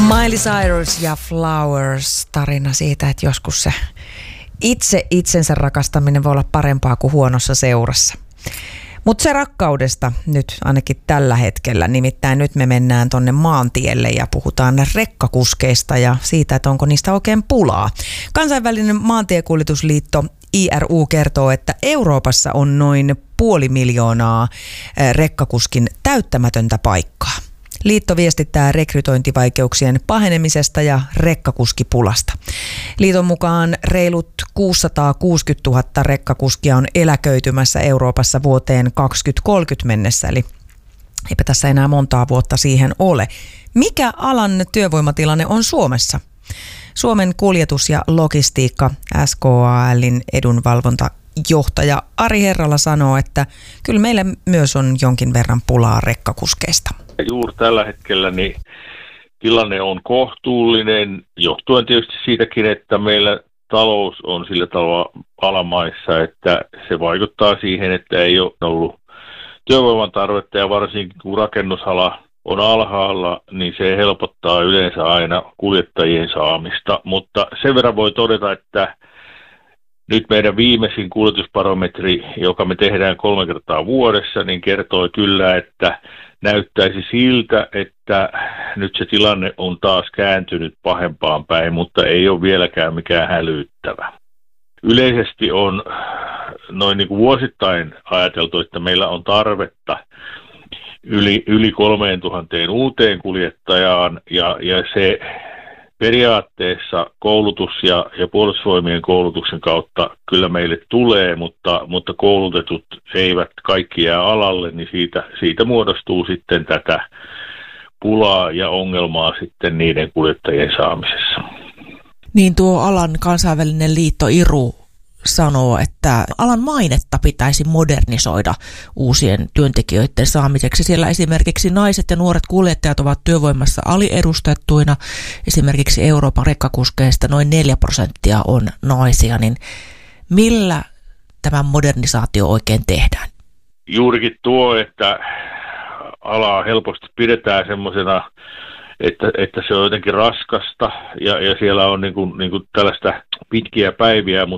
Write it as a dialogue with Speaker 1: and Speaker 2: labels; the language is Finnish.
Speaker 1: Miley Cyrus ja Flowers, tarina siitä, että joskus se itsensä rakastaminen voi olla parempaa kuin huonossa seurassa. Mutta se rakkaudesta nyt ainakin tällä hetkellä, nimittäin nyt me mennään tonne maantielle ja puhutaan rekkakuskeista ja siitä, että onko niistä oikein pulaa. Kansainvälinen maantiekuljetusliitto IRU kertoo, että Euroopassa on noin 500,000 rekkakuskin täyttämätöntä paikkaa. Liitto viestittää rekrytointivaikeuksien pahenemisesta ja rekkakuskipulasta. Liiton mukaan reilut 660 000 rekkakuskia on eläköitymässä Euroopassa vuoteen 2030 mennessä, eli eipä tässä enää montaa vuotta siihen ole. Mikä alan työvoimatilanne on Suomessa? Suomen kuljetus- ja logistiikka SKALin edunvalvontajohtaja Ari Herrala sanoo, että kyllä meillä myös on jonkin verran pulaa rekkakuskeista.
Speaker 2: Juuri tällä hetkellä niin tilanne on kohtuullinen, johtuen tietysti siitäkin, että meillä talous on sillä tavalla alamaissa, että se vaikuttaa siihen, että ei ole ollut työvoiman tarvetta ja varsinkin kun rakennusala on alhaalla, niin se helpottaa yleensä aina kuljettajien saamista, mutta sen verran voi todeta, että nyt meidän viimeisin kuljetusbarometri, joka me tehdään 3 kertaa vuodessa, niin kertoo kyllä, että näyttäisi siltä, että nyt se tilanne on taas kääntynyt pahempaan päin, mutta ei ole vieläkään mikään hälyttävä. Yleisesti on noin niin kuin vuosittain ajateltu, että meillä on tarvetta yli 3,000 uuteen kuljettajaan ja se periaatteessa koulutus ja puolustusvoimien koulutuksen kautta kyllä meille tulee, mutta koulutetut eivät kaikki jää alalle, niin siitä muodostuu sitten tätä pulaa ja ongelmaa sitten niiden kuljettajien saamisessa.
Speaker 3: Niin tuo alan kansainvälinen liitto IRU sanoo, että alan mainetta pitäisi modernisoida uusien työntekijöiden saamiseksi. Siellä esimerkiksi naiset ja nuoret kuljettajat ovat työvoimassa aliedustettuina. Esimerkiksi Euroopan rekkakuskeista noin 4% on naisia. Niin millä tämä modernisaatio oikein tehdään?
Speaker 2: Juurikin tuo, että alaa helposti pidetään semmoisena, että se on jotenkin raskasta ja siellä on niin kuin tällaista pitkiä päiviä,